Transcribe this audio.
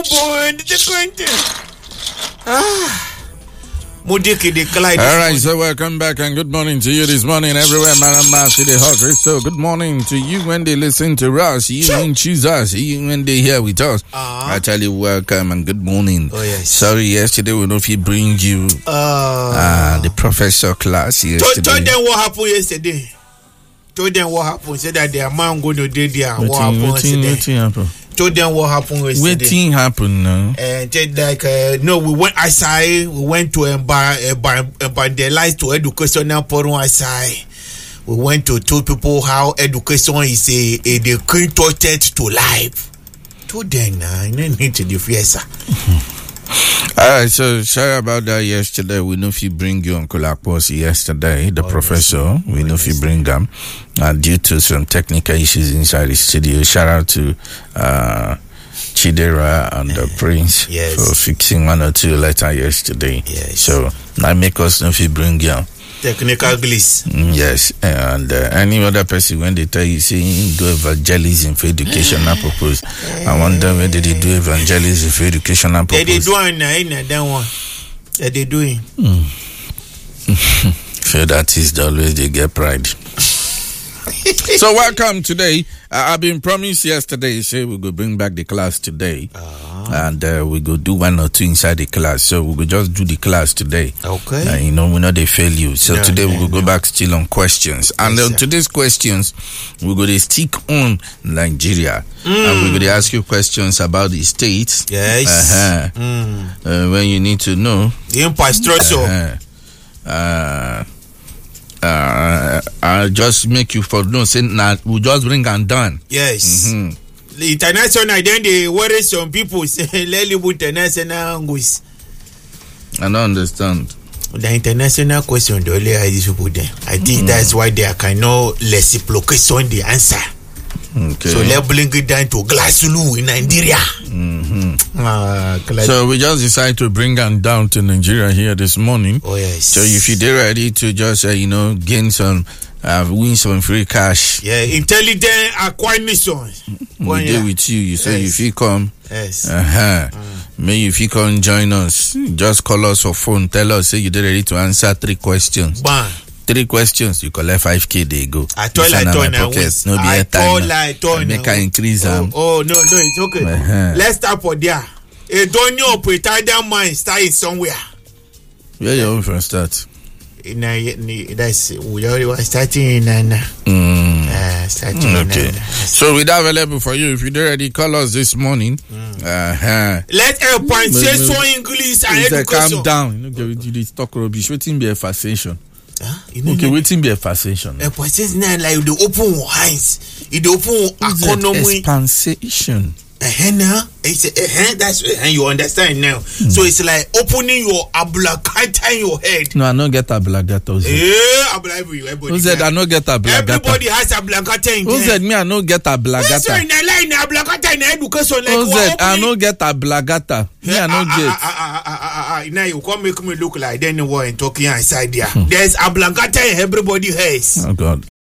All right, so welcome back and good morning to you this morning everywhere. Maramba City Hot. So good morning to you when they listen to us, you when choose us, you when they here with us. I tell you welcome and good morning. Oh yes. Sorry, yesterday we know if he bring you the professor class yesterday. Told them what happened yesterday. Said that their man going to do their what happened yesterday. Told them what happened yesterday. Waiting happened now. And no, we went outside. We went to evangelize to educational program outside. We went to tell people how education is a key to life. Told them now, you need to defeat sir. Alright, so sorry about that yesterday. We know if you bring you Uncle Akposi yesterday, the professor. We know if you bring them due to some technical issues inside the studio. Shout out to Chidera and the Prince for fixing one or two letters yesterday. Yes. So now make us know if you bring you technical glitch. Yes, and any other person when they tell you say do evangelism for educational purpose, I wonder where did they do evangelism for educational purpose? They doing that one. They doing. So that is always they get pride. So welcome today. I've been promised yesterday, say we go bring back the class today. And we go do one or two inside the class. So we go just do the class today. Okay. We know they fail you. So today we will go back still on questions. And on today's questions, we go to stick on Nigeria. And we go to ask you questions about the states. Yes. When you need to know. The infrastructure. I'll just make you for no say now we'll just bring and done. Yes. The international then they worry some people say let international anguish. I don't understand. The international question the only these people there. I think that's why they cannot reciprocation the answer. Okay. So let's bring it down to Glasulu in Nigeria. So we just decided to bring them down to Nigeria here this morning. Oh yes. So if you're ready to just gain some win some free cash. Yeah, intelligent acquisition. We deal with you. You say if you come. Yes. Maybe if you come join us, just call us or phone. Tell us say you're ready to answer 3 questions. Bam. 3 questions, you collect 5K. They go. I told no make I increase them. Oh no, it's okay. Let's start for there. A donor operator mind start somewhere. Where you own first start? That's we already was starting in starting okay. So with that available for you, if you're ready, call us this morning. Let's pronunciation English and education. Calm down. You talk rubbish. Waiting be a fascination. Okay, waiting be a fascination. A fascination like the open eyes, the open economy expansion. That's you understand now. So it's like opening your ablakata in your head. No, I don't get ablakata. Who said I don't get ablakata? Everybody has ablakata in there. Who said me I don't get ablakata? Who said I don't get ablakata? Me I don't get. Now you can't make me look like anyone talking inside there. There's ablakata in everybody has. Oh God.